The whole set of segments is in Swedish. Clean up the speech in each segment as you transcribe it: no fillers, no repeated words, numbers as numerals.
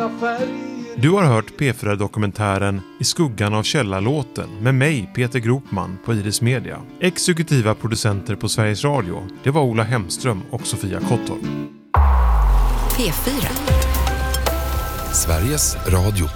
mina färger. Du har hört P4-dokumentären I skuggan av källarlåten med mig, Peter Gropman, på Iris Media. Exekutiva producenter på Sveriges Radio, det var Ola Hemström och Sofia Kottorp. P4. Sveriges Radio.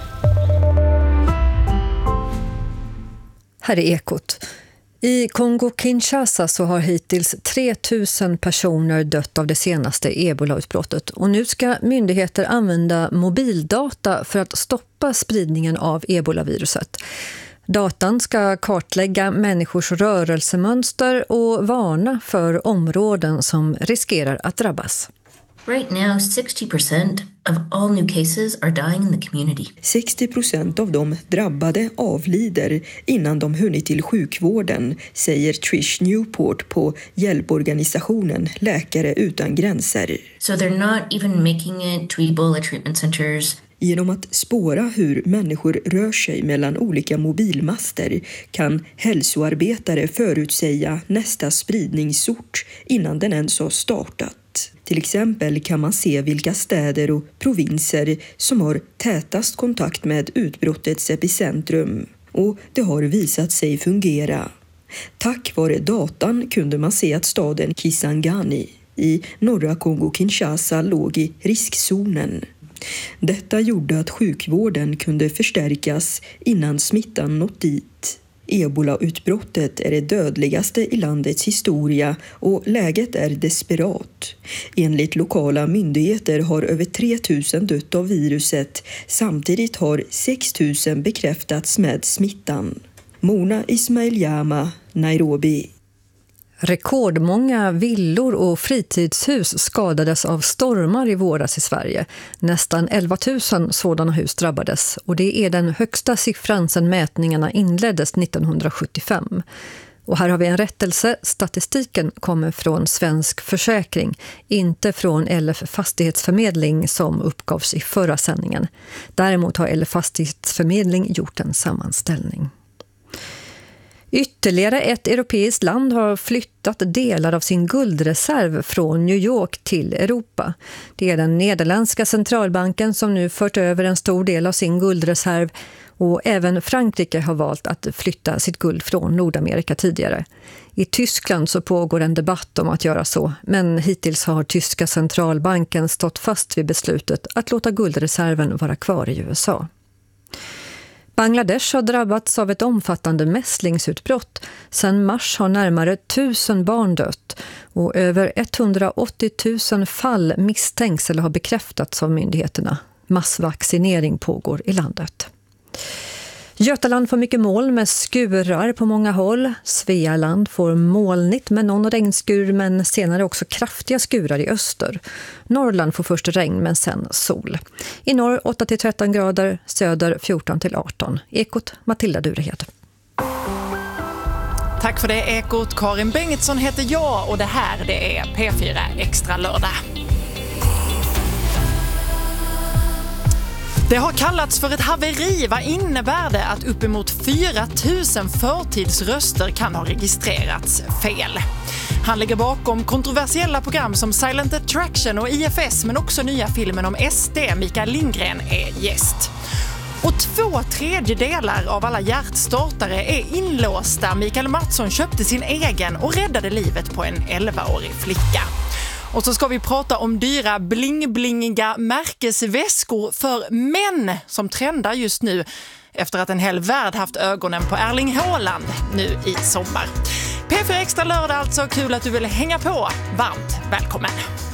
Här är Ekot. I Kongo-Kinshasa så har hittills 3000 personer dött av det senaste ebola-utbrottet. Och nu ska myndigheter använda mobildata för att stoppa spridningen av ebolaviruset. Datan ska kartlägga människors rörelsemönster och varna för områden som riskerar att drabbas. Right now, 60% of all new cases are dying in the community. 60% av de drabbade avlider innan de hunnit till sjukvården, säger Trish Newport på hjälporganisationen Läkare utan gränser. So they're not even making it to Ebola treatment centers. Genom att spåra hur människor rör sig mellan olika mobilmaster kan hälsoarbetare förutsäga nästa spridningsort innan den ens har startat. Till exempel kan man se vilka städer och provinser som har tätast kontakt med utbrottets epicentrum. Och det har visat sig fungera. Tack vare datan kunde man se att staden Kisangani i norra Kongo-Kinshasa låg i riskzonen. Detta gjorde att sjukvården kunde förstärkas innan smittan nått dit. Ebola-utbrottet är det dödligaste i landets historia och läget är desperat. Enligt lokala myndigheter har över 3000 dött av viruset. Samtidigt har 6000 bekräftats med smittan. Mona Ismail-Jama, Nairobi. Rekordmånga villor och fritidshus skadades av stormar i våras i Sverige. Nästan 11 000 sådana hus drabbades och det är den högsta siffran sedan mätningarna inleddes 1975. Och här har vi en rättelse. Statistiken kommer från Svensk Försäkring, inte från LF Fastighetsförmedling som uppgavs i förra sändningen. Däremot har LF Fastighetsförmedling gjort en sammanställning. Ytterligare ett europeiskt land har flyttat delar av sin guldreserv från New York till Europa. Det är den nederländska centralbanken som nu fört över en stor del av sin guldreserv och även Frankrike har valt att flytta sitt guld från Nordamerika tidigare. I Tyskland så pågår en debatt om att göra så, men hittills har tyska centralbanken stått fast vid beslutet att låta guldreserven vara kvar i USA. Bangladesh har drabbats av ett omfattande mässlingsutbrott. Sedan mars har närmare 1000 barn dött och över 180 000 fall misstänks eller har bekräftats av myndigheterna. Massvaccinering pågår i landet. Götaland får mycket moln med skurar på många håll. Svealand får molnigt med någon regnskur men senare också kraftiga skurar i öster. Norrland får först regn men sen sol. I norr 8-13 grader, söder 14-18. Ekot, Matilda Durehed. Tack för det Ekot. Karin Bengtsson heter jag och det här det är P4 Extra lördag. Det har kallats för ett haveri. Vad innebär det att uppemot 4 000 förtidsröster kan ha registrerats fel? Han ligger bakom kontroversiella program som Silent Attraction och IFS men också nya filmen om SD. Mikael Lindgren är gäst. Och 2/3 av alla hjärtstartare är inlåsta. Mikael Mattsson köpte sin egen och räddade livet på en 11-årig flicka. Och så ska vi prata om dyra bling-blingiga märkesväskor för män som trendar just nu efter att en hel värld haft ögonen på Erling Haaland nu i sommar. P4 Extra lördag alltså, kul att du vill hänga på. Varmt välkommen!